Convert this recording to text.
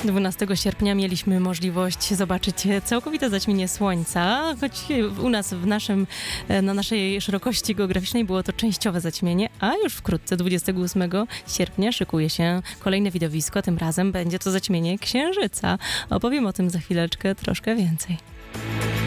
12 sierpnia mieliśmy możliwość zobaczyć całkowite zaćmienie słońca, choć u nas na naszej szerokości geograficznej było to częściowe zaćmienie, a już wkrótce 28 sierpnia szykuje się kolejne widowisko, tym razem będzie to zaćmienie Księżyca. Opowiem o tym za chwileczkę troszkę więcej.